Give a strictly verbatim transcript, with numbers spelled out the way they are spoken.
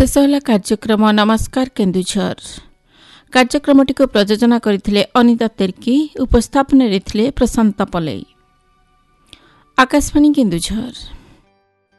शेष होला कार्यक्रम नमस्कार केन्दुझर। कार्यक्रमटी को प्रयोजना करथिले अनिता तेर्की, उपस्थापन रहिथिले प्रशांत पलै। आकाशवाणी केन्दुझर।